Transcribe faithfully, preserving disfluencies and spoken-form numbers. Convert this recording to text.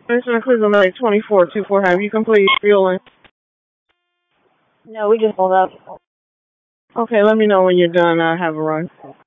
Commissioner Cleveland Lake twenty-four two four. Have you completed fueling? No, we just pulled up. Okay, let me know when you're done. I'll have a run.